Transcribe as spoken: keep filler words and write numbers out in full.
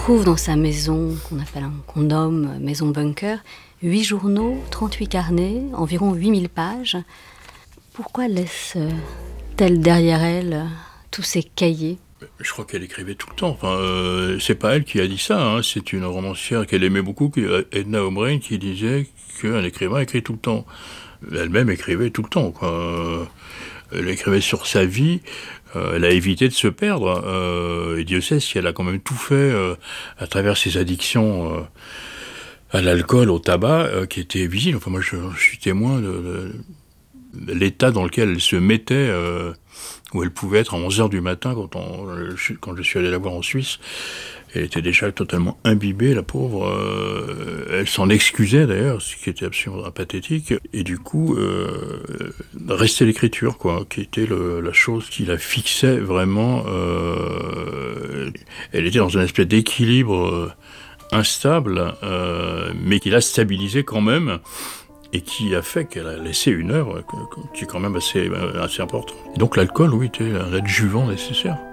trouve dans sa maison, qu'on appelle, un- qu'on nomme maison bunker, huit journaux, trente-huit carnets, environ huit mille pages. Pourquoi laisse-t-elle derrière elle tous ces cahiers ? Je crois qu'elle écrivait tout le temps. Enfin, euh, c'est pas elle qui a dit ça, hein. C'est une romancière qu'elle aimait beaucoup, qui- Edna O'Brien, qui disait qu'un écrivain écrit tout le temps. Elle-même écrivait tout le temps, quoi. Elle écrivait sur sa vie, euh, elle a évité de se perdre, euh, et Dieu sait si elle a quand même tout fait euh, à travers ses addictions euh, à l'alcool, au tabac, euh, qui étaient visibles. Enfin, moi, je, je suis témoin de, de, de l'état dans lequel elle se mettait, euh, où elle pouvait être à onze heures du matin quand, on, quand je suis allé la voir en Suisse. Elle était déjà totalement imbibée, la pauvre. Euh, elle s'en excusait d'ailleurs, ce qui était absolument pathétique. Et du coup, euh, restait l'écriture, quoi, qui était le, la chose qui la fixait vraiment. Euh, elle était dans une espèce d'équilibre euh, instable, euh, mais qui l'a stabilisée quand même, et qui a fait qu'elle a laissé une œuvre qui est quand même assez, assez importante. Et donc l'alcool, oui, était un adjuvant nécessaire.